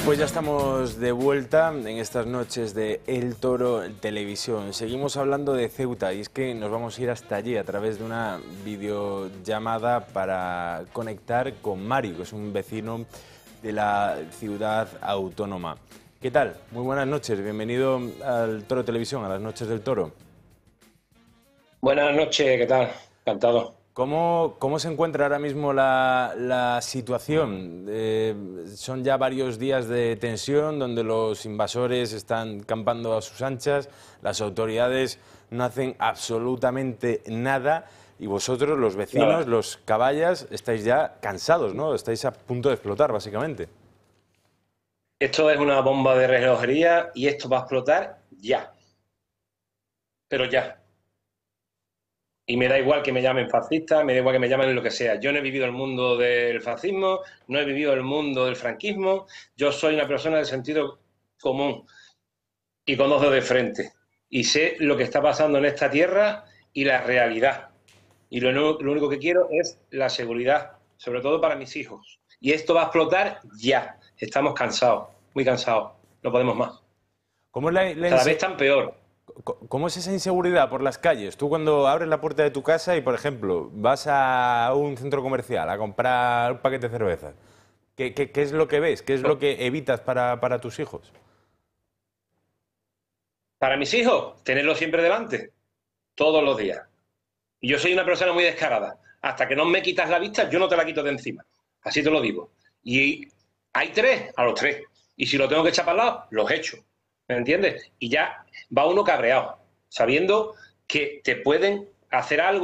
Pues ya estamos de vuelta en estas noches de El Toro Televisión. Seguimos hablando de Ceuta y es que nos vamos a ir hasta allí a través de una videollamada para conectar con Mario, que es un vecino de la ciudad autónoma. ¿Qué tal? Muy buenas noches, bienvenido al Toro Televisión, a las noches del Toro. Buenas noches, ¿qué tal? Encantado. ¿Cómo se encuentra ahora mismo la situación? Son ya varios días de tensión donde los invasores están campando a sus anchas, las autoridades no hacen absolutamente nada y vosotros, los vecinos, Nada. los caballas, estáis ya cansados, ¿no? Estáis a punto de explotar, básicamente. Esto es una bomba de relojería y esto va a explotar ya. Pero ya. Y me da igual que me llamen fascista, me da igual que me llamen lo que sea. Yo no he vivido el mundo del fascismo, no he vivido el mundo del franquismo. Yo soy una persona de sentido común y con dos dedos de frente. Y sé lo que está pasando en esta tierra y la realidad. Y lo único que quiero es la seguridad, sobre todo para mis hijos. Y esto va a explotar ya. Estamos cansados, muy cansados. No podemos más. ¿Cómo es Cada vez tan peor. ¿Cómo es esa inseguridad por las calles? Tú cuando abres la puerta de tu casa y, por ejemplo, vas a un centro comercial a comprar un paquete de cerveza, ¿qué es lo que ves? ¿Qué es lo que evitas para tus hijos? Para mis hijos, tenerlo siempre delante, todos los días. Y yo soy una persona muy descarada. Hasta que no me quitas la vista, yo no te la quito de encima. Así te lo digo. Y hay tres, a los tres. Y si lo tengo que echar para el lado, los echo. ¿Me entiendes? Y ya va uno cabreado, sabiendo que te pueden hacer algo.